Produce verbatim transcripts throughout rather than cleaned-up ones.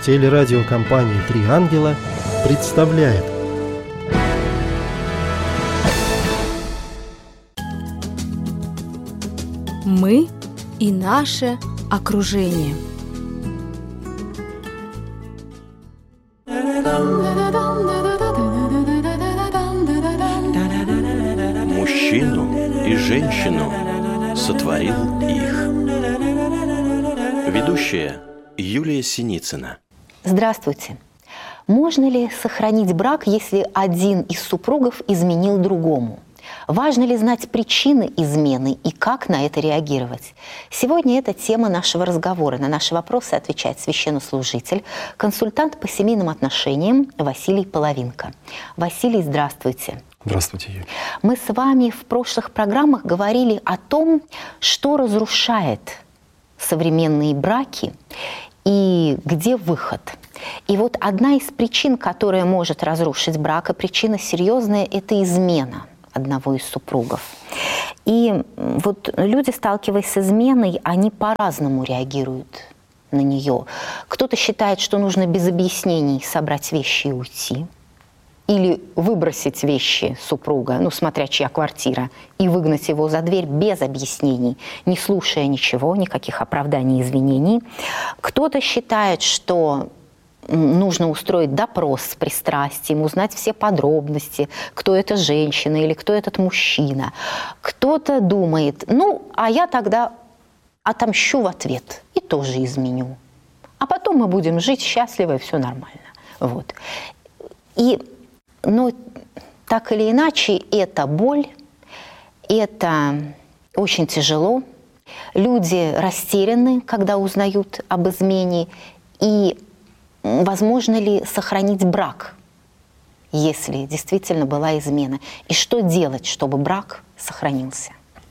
Телерадиокомпания «Три ангела» представляет. Мы и наше окружение. Мужчину и женщину сотворил их. Ведущая Юлия Синицына. Здравствуйте. Можно ли сохранить брак, если один из супругов изменил другому? Важно ли знать причины измены и как на это реагировать? Сегодня это тема нашего разговора. На наши вопросы отвечает священнослужитель, консультант по семейным отношениям Василий Половинко. Василий, здравствуйте. Здравствуйте, Юлия. Мы с вами в прошлых программах говорили о том, что разрушает современные браки и где выход. И вот одна из причин, которая может разрушить брак, и причина серьезная, это измена одного из супругов. И вот люди, сталкиваясь с изменой, они по-разному реагируют на нее. Кто-то считает, что нужно без объяснений собрать вещи и уйти. Или выбросить вещи супруга, ну, смотря чья квартира, и выгнать его за дверь без объяснений, не слушая ничего, никаких оправданий, извинений. Кто-то считает, что нужно устроить допрос с пристрастием, узнать все подробности, кто эта женщина или кто этот мужчина. Кто-то думает, ну, а я тогда отомщу в ответ и тоже изменю. А потом мы будем жить счастливо, и все нормально. Вот. И, но так или иначе, это боль, это очень тяжело. Люди растеряны, когда узнают об измене, и возможно ли сохранить брак, если действительно была измена? И что делать, чтобы брак сохранился?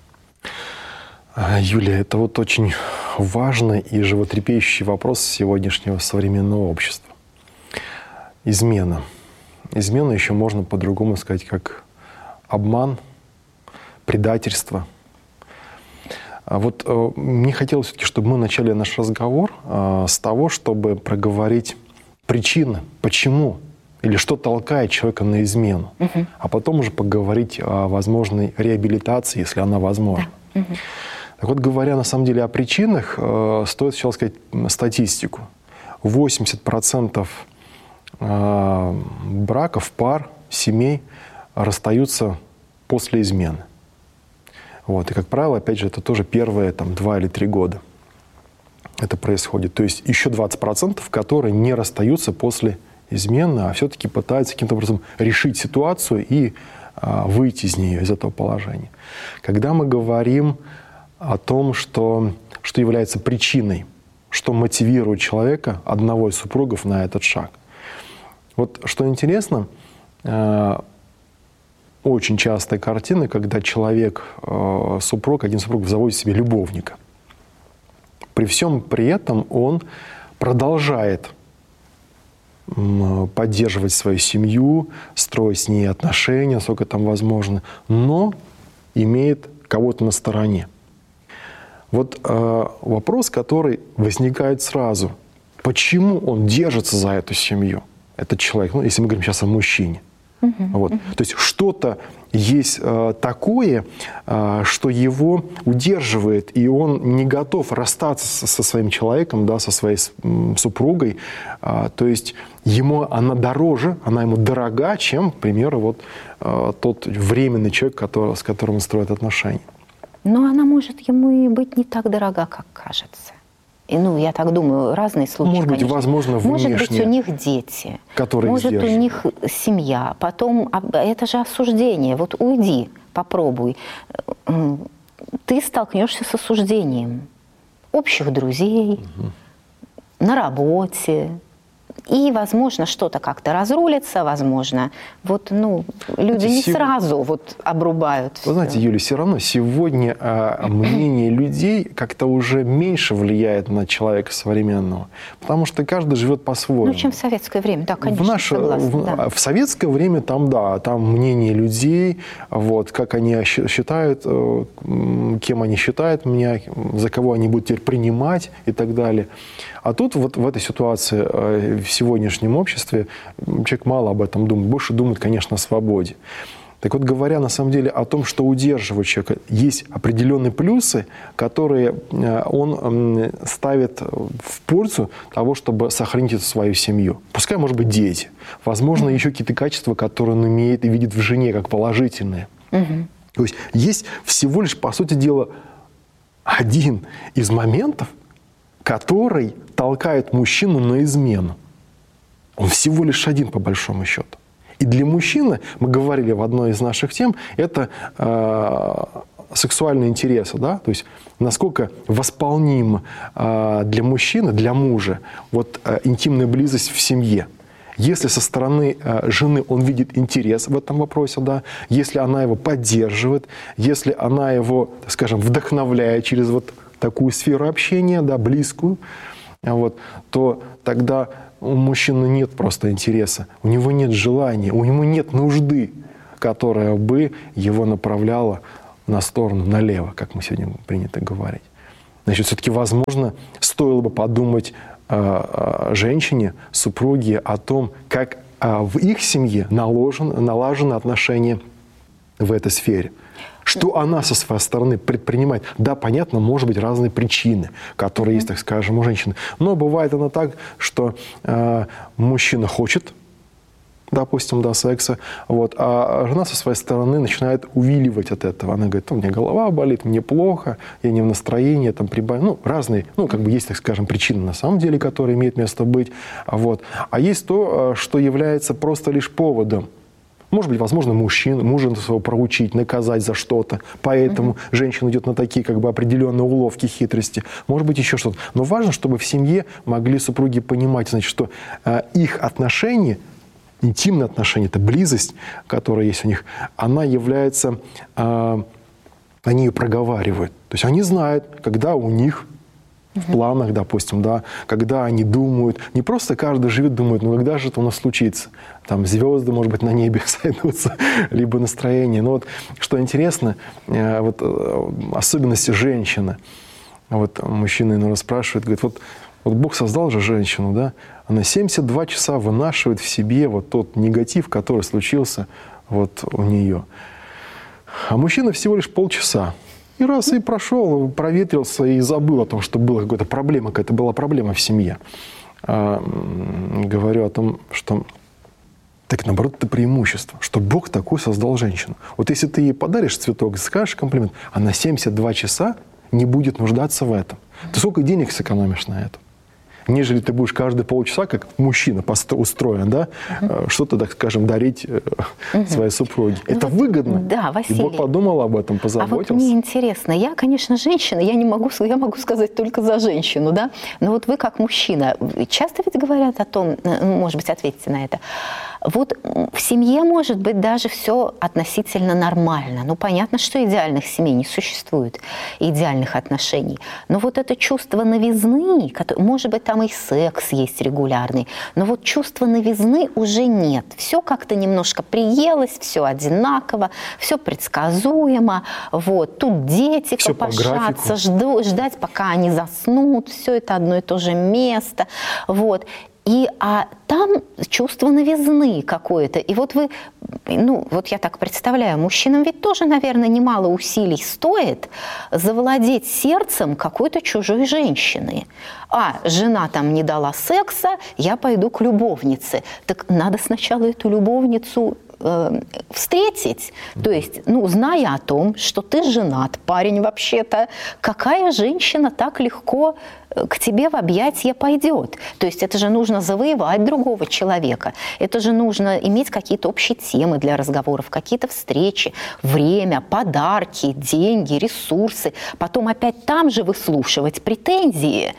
Юлия, это вот очень важный и животрепещущий вопрос сегодняшнего современного общества. Измена. Измена еще можно по-другому сказать, как обман, предательство. Вот э, мне хотелось все-таки, чтобы мы начали наш разговор э, с того, чтобы проговорить причины, почему или что толкает человека на измену, угу. а потом уже поговорить о возможной реабилитации, если она возможна. Да. Угу. Так вот, говоря на самом деле о причинах, э, стоит сначала сказать статистику. восемьдесят процентов э, браков, пар, семей расстаются после измены. Вот. И, как правило, опять же, это тоже первые там, два или три года это происходит. То есть еще двадцать процентов, которые не расстаются после измены, а все-таки пытаются каким-то образом решить ситуацию и а, выйти из нее, из этого положения. Когда мы говорим о том, что, что является причиной, что мотивирует человека, одного из супругов, на этот шаг. Вот что интересно, а, очень частая картина, когда человек, э, супруг, один супруг заводит себе любовника. При всем при этом он продолжает э, поддерживать свою семью, строить с ней отношения, насколько там возможно, но имеет кого-то на стороне. Вот э, вопрос, который возникает сразу. Почему он держится за эту семью, этот человек, ну, если мы говорим сейчас о мужчине? Uh-huh, вот. uh-huh. То есть что-то есть э, такое, э, что его удерживает, и он не готов расстаться со, со своим человеком, да, со своей м, супругой. Э, то есть ему она дороже, она ему дорога, чем, к примеру, вот, э, тот временный человек, который, с которым он строит отношения. Но она может ему и быть не так дорога, как кажется. И, ну, я так думаю, разные случаи, Может быть, конечно. возможно, внешне. Может быть, у них дети. Которые Может, у них семья. Потом, это же осуждение. Вот уйди, попробуй. Ты столкнешься с осуждением общих друзей, угу. на работе. И, возможно, что-то как-то разрулится, возможно. Вот, ну, люди не сего... сразу вот обрубают. Вы знаете, Юля, все равно сегодня а, мнение людей как-то уже меньше влияет на человека современного, потому что каждый живет по-своему. Ну, чем в советское время, да, конечно, в наше, согласна. В, да. в советское время там, да, там мнение людей, вот, как они считают, кем они считают меня, за кого они будут теперь принимать и так далее. А тут вот в этой ситуации, в сегодняшнем обществе, человек мало об этом думает, больше думает, конечно, о свободе. Так вот, говоря на самом деле о том, что удерживает человека, есть определенные плюсы, которые он ставит в пользу того, чтобы сохранить эту свою семью. Пускай, может быть, дети. Возможно, еще какие-то качества, которые он имеет и видит в жене как положительные. Угу. То есть есть всего лишь, по сути дела, один из моментов, который толкает мужчину на измену. Он всего лишь один, по большому счету. И для мужчины, мы говорили в одной из наших тем, это э, сексуальные интересы, да? То есть насколько восполним э, для мужчины, для мужа вот, э, интимная близость в семье. Если со стороны э, жены он видит интерес в этом вопросе, да, если она его поддерживает, если она его, так скажем, вдохновляет через вот такую сферу общения, да, близкую, вот, то тогда у мужчины нет просто интереса, у него нет желания, у него нет нужды, которая бы его направляла на сторону, налево, как мы сегодня принято говорить. Значит, все-таки, возможно, стоило бы подумать э, женщине, супруге о том, как э, в их семье наложен, налажены отношения в этой сфере. Что она со своей стороны предпринимает? Да, понятно, может быть, разные причины, которые есть, так скажем, у женщины. Но бывает оно так, что э, мужчина хочет, допустим, да, секса, вот, а жена со своей стороны начинает увиливать от этого. Она говорит, у меня голова болит, мне плохо, я не в настроении, там, прибавим. Ну, разные, ну, как бы есть, так скажем, причины на самом деле, которые имеют место быть. Вот. А есть то, что является просто лишь поводом. Может быть, возможно, мужчин, мужа своего проучить, наказать за что-то. Поэтому uh-huh. женщина идет на такие как бы определенные уловки, хитрости. Может быть, еще что-то. Но важно, чтобы в семье могли супруги понимать, значит, что э, их отношения, интимные отношения, это близость, которая есть у них, она является, э, они ее проговаривают. То есть они знают, когда у них в планах, допустим, да, когда они думают, не просто каждый живет, думает, ну когда же это у нас случится? Там звезды, может быть, на небе сойдутся, либо настроение. Но вот что интересно, вот особенности женщины. Вот мужчина иногда спрашивает, говорит, вот, вот Бог создал же женщину, да, она семьдесят два часа вынашивает в себе вот тот негатив, который случился вот у нее. А мужчина всего лишь полчаса. И раз и прошел, проветрился и забыл о том, что была какая-то проблема, какая-то была проблема в семье. А, говорю о том, что так наоборот это преимущество, что Бог такой создал женщину. Вот если ты ей подаришь цветок, скажешь комплимент, она семьдесят два часа не будет нуждаться в этом. Ты сколько денег сэкономишь на это? Нежели ты будешь каждые полчаса, как мужчина устроен, да, uh-huh. что-то, так скажем, дарить uh-huh. своей супруге. Ну, это вот, выгодно. Да, Василий. И Бог подумал об этом, позаботился. А вот мне интересно, я, конечно, женщина, я не могу, я могу сказать только за женщину, да, но вот вы как мужчина, часто ведь говорят о том, может быть, ответьте на это, вот в семье может быть даже все относительно нормально. Ну, понятно, что идеальных семей не существует, идеальных отношений. Но вот это чувство новизны, может быть, там и секс есть регулярный, но вот чувства новизны уже нет. Все как-то немножко приелось, все одинаково, все предсказуемо. Вот. Тут дети все копошатся, жду, ждать, пока они заснут. Все это одно и то же место. Вот. И, а там чувство новизны какое-то. И вот вы, ну, вот я так представляю, мужчинам ведь тоже, наверное, немало усилий стоит завладеть сердцем какой-то чужой женщины. А, жена там не дала секса, я пойду к любовнице. Так надо сначала эту любовницу э, встретить. То есть, ну, зная о том, что ты женат, парень вообще-то, какая женщина так легко к тебе в объятия пойдет. То есть это же нужно завоевать другого человека. Это же нужно иметь какие-то общие темы для разговоров, какие-то встречи, время, подарки, деньги, ресурсы. Потом опять там же выслушивать претензии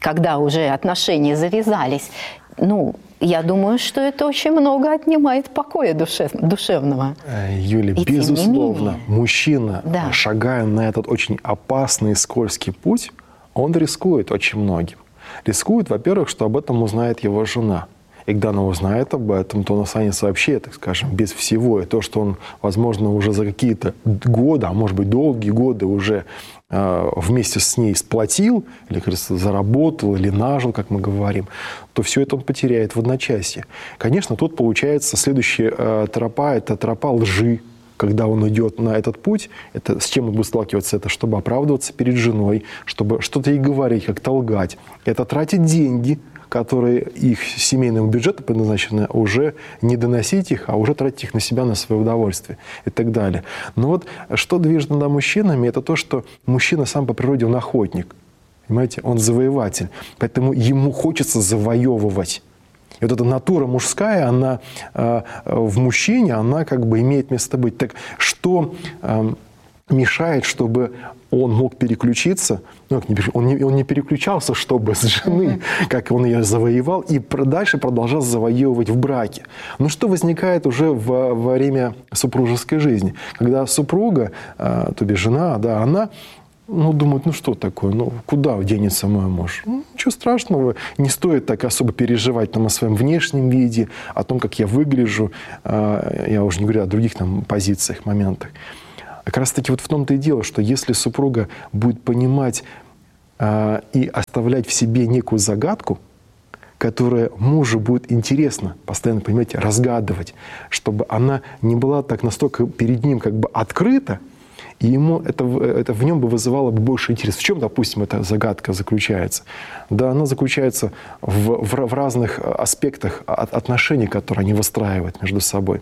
когда уже отношения завязались, ну, я думаю, что это очень много отнимает покоя душев, душевного. Юля, И безусловно, мужчина, да. шагая на этот очень опасный и скользкий путь, он рискует очень многим. Рискует, во-первых, что об этом узнает его жена. И когда она узнает об этом, то он останется вообще, так скажем, без всего. И то, что он, возможно, уже за какие-то годы, а может быть, долгие годы уже э, вместе с ней сплотил, или, кажется, заработал, или нажил, как мы говорим, то все это он потеряет в одночасье. Конечно, тут получается следующая э, тропа – это тропа лжи. Когда он идет на этот путь, это, с чем он будет сталкиваться? Это чтобы оправдываться перед женой, чтобы что-то ей говорить, как-то лгать. Это тратить деньги, которые их семейному бюджету предназначены, уже не доносить их, а уже тратить их на себя, на свое удовольствие и так далее. Но вот что движет над мужчинами, это то, что мужчина сам по природе, он охотник. Понимаете? Он завоеватель. Поэтому ему хочется завоевывать. И вот эта натура мужская, она э, в мужчине, она как бы имеет место быть. Так что э, мешает, чтобы он мог переключиться, ну, он, не, он не переключался, чтобы с жены, mm-hmm. как он ее завоевал, и дальше продолжал завоевывать в браке. Но что возникает уже во, во время супружеской жизни? Когда супруга, э, то бишь жена, да, она... Ну, думают, ну что такое, ну куда денется мой муж? Ну, ничего страшного, не стоит так особо переживать там, о своем внешнем виде, о том, как я выгляжу, я уже не говорю о других там позициях, моментах. Как раз таки вот в том-то и дело, что если супруга будет понимать и оставлять в себе некую загадку, которая мужу будет интересно постоянно, понимаете, разгадывать, чтобы она не была так настолько перед ним как бы открыта, и ему это, это в нем бы вызывало бы больше интерес. В чем, допустим, эта загадка заключается? Да, она заключается в, в, в разных аспектах отношений, которые они выстраивают между собой.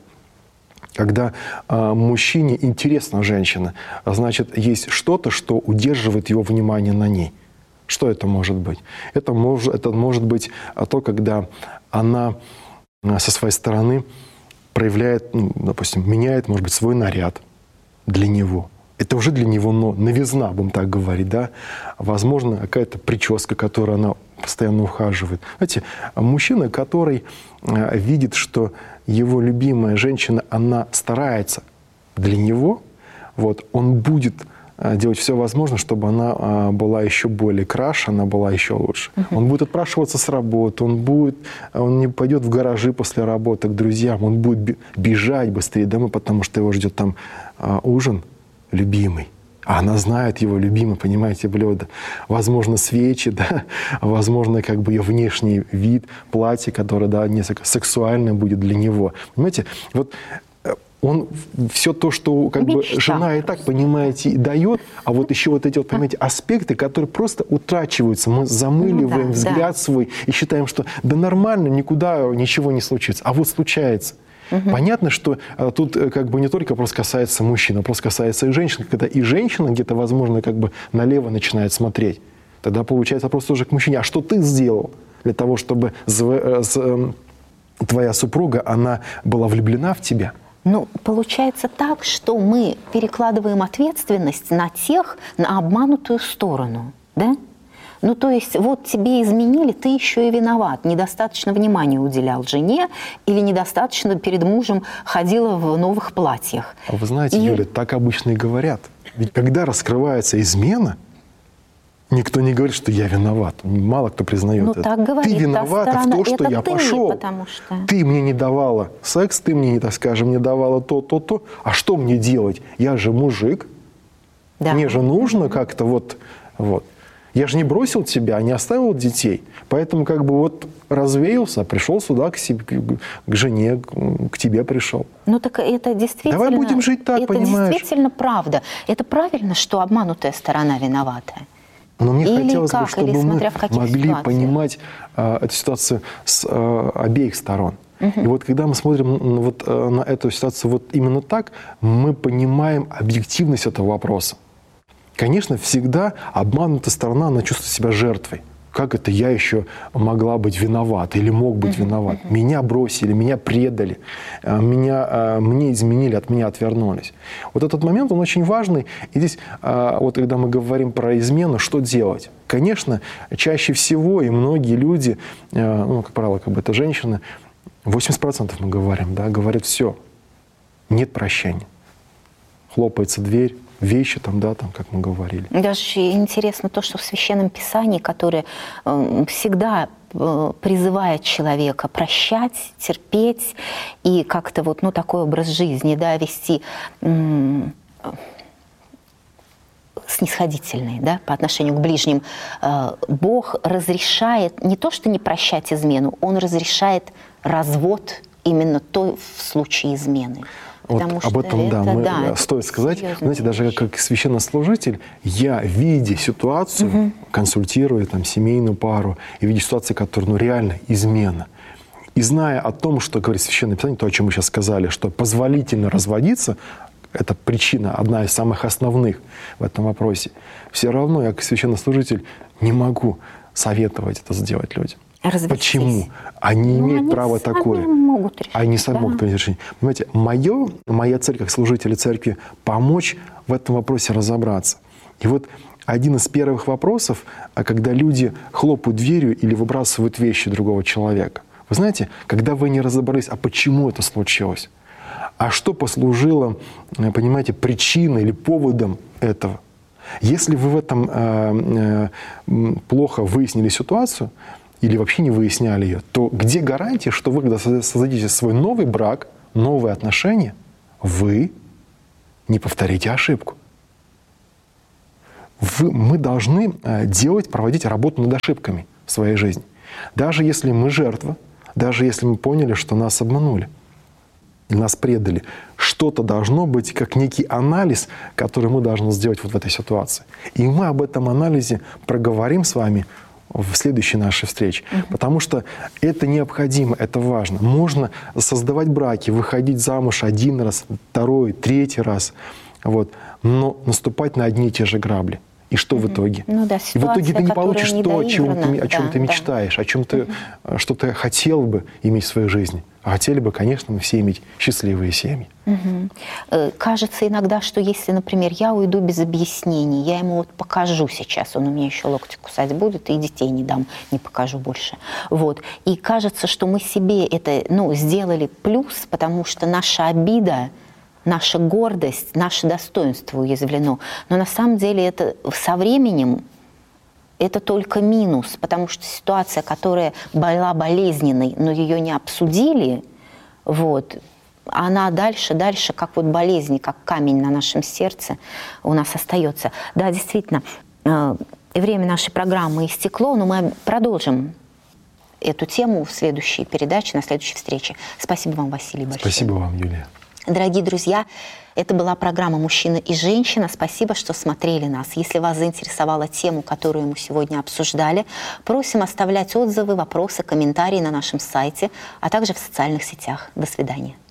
Когда э, мужчине интересна женщина, значит, есть что-то, что удерживает его внимание на ней. Что это может быть? Это может, это может быть то, когда она со своей стороны проявляет, ну, допустим, меняет, может быть, свой наряд для него. Это уже для него ну, новизна, будем так говорить, да. Возможно, какая-то прическа, которой она постоянно ухаживает. Знаете, мужчина, который э, видит, что его любимая женщина, она старается для него, вот, он будет э, делать все возможное, чтобы она э, была еще более краше, она была еще лучше. Uh-huh. Он будет отпрашиваться с работы, он, будет, он не пойдет в гаражи после работы к друзьям, он будет бежать быстрее домой, потому что его ждет там э, ужин любимый. А она знает его любимое, понимаете, блюдо. Возможно, свечи, да, возможно, как бы ее внешний вид, платье, которое, да, несколько сексуальное будет для него. Понимаете, вот он все то, что как бы жена и так, понимаете, и дает, а вот еще вот эти вот, понимаете, аспекты, которые просто утрачиваются. Мы замыливаем ну, да, взгляд да. свой и считаем, что да нормально, никуда ничего не случится. А вот случается. Угу. Понятно, что а, тут как бы не только вопрос касается мужчин, а вопрос касается и женщин. Когда и женщина где-то, возможно, как бы налево начинает смотреть, тогда получается вопрос тоже к мужчине. А что ты сделал для того, чтобы зв... з... твоя супруга, она была влюблена в тебя? Ну, получается так, что мы перекладываем ответственность на тех, на обманутую сторону, да? Ну, то есть, вот тебе изменили, ты еще и виноват. Недостаточно внимания уделял жене или недостаточно перед мужем ходила в новых платьях. А вы знаете, и... Юля, так обычно и говорят. Ведь когда раскрывается измена, никто не говорит, что я виноват. Мало кто признает ну, это. Так говорит, ты виновата в том, что я ты, пошел. Что... Ты мне не давала секс, ты мне, так скажем, не давала то, то, то. А что мне делать? Я же мужик. Да. Мне же нужно как-то вот... вот. Я же не бросил тебя, не оставил детей. Поэтому как бы вот развеялся, пришел сюда к, себе, к жене, к тебе пришел. Ну так это действительно... Давай будем жить так, это понимаешь? Это действительно правда. Это правильно, что обманутая сторона виноватая. Но мне Или хотелось как? бы, чтобы Или мы могли ситуациях? понимать э, эту ситуацию с э, обеих сторон. Угу. И вот когда мы смотрим вот, э, на эту ситуацию вот именно так, мы понимаем объективность этого вопроса. Конечно, всегда обманутая сторона, она чувствует себя жертвой. Как это я еще могла быть виновата или мог быть uh-huh, виноват? Uh-huh. Меня бросили, меня предали, меня, мне изменили, от меня отвернулись. Вот этот момент, он очень важный. И здесь, вот когда мы говорим про измену, что делать? Конечно, чаще всего и многие люди, ну, как правило, как бы это женщины, восемьдесят процентов мы говорим, да, говорят, все, нет прощения. Хлопается дверь, вещи там, да, там, как мы говорили. Даже интересно то, что в Священном Писании, которое э, всегда э, призывает человека прощать, терпеть и как-то вот, ну, такой образ жизни, да, вести э, снисходительный, да, по отношению к ближним. Э, Бог разрешает не то, что не прощать измену, Он разрешает развод именно то в случае измены. Вот об этом, да, мы, да, стоит сказать. Знаете, даже как священнослужитель, я, видя ситуацию, угу. консультируя там семейную пару, и видя ситуацию, которая, ну, реально измена, и зная о том, что говорит Священное Писание, то, о чем мы сейчас сказали, что позволительно разводиться, это причина, одна из самых основных в этом вопросе, все равно я, как священнослужитель, не могу советовать это сделать людям. Развестись. Почему? Они ну, имеют они право такое. Могут решить, они сами да. могут принять решение. Понимаете, мое, моя цель как служителя церкви — помочь в этом вопросе разобраться. И вот один из первых вопросов, когда люди хлопают дверью или выбрасывают вещи другого человека. Вы знаете, когда вы не разобрались, а почему это случилось? А что послужило, понимаете, причиной или поводом этого? Если вы в этом э, э, плохо выяснили ситуацию, или вообще не выясняли ее, то где гарантия, что вы, когда создадите свой новый брак, новые отношения, вы не повторите ошибку? Вы, мы должны делать, проводить работу над ошибками в своей жизни. Даже если мы жертва, даже если мы поняли, что нас обманули, или нас предали, что-то должно быть как некий анализ, который мы должны сделать вот в этой ситуации. И мы об этом анализе проговорим с вами в следующей нашей встрече. Uh-huh. Потому что это необходимо, это важно. Можно создавать браки, выходить замуж один раз, второй, третий раз, вот, но наступать на одни и те же грабли. И что uh-huh. в итоге? Ну, да, и в итоге ты не получишь не то, о чем, ты, о чем да, ты да. мечтаешь, о чем ты, uh-huh. что ты хотел бы иметь в своей жизни. А хотели бы, конечно, мы все иметь счастливые семьи. Угу. Кажется иногда, что если, например, я уйду без объяснений, я ему вот покажу сейчас, он у меня еще локти кусать будет, и детей не дам, не покажу больше. Вот. И кажется, что мы себе это, ну, сделали плюс, потому что наша обида, наша гордость, наше достоинство уязвлено. Но на самом деле это со временем это только минус, потому что ситуация, которая была болезненной, но ее не обсудили, вот, она дальше, дальше, как вот болезнь, как камень на нашем сердце у нас остается. Да, действительно, время нашей программы истекло, но мы продолжим эту тему в следующей передаче, на следующей встрече. Спасибо вам, Василий, большое. Спасибо вам, Юлия. Дорогие друзья, это была программа «Мужчина и женщина». Спасибо, что смотрели нас. Если вас заинтересовала тема, которую мы сегодня обсуждали, просим оставлять отзывы, вопросы, комментарии на нашем сайте, а также в социальных сетях. До свидания.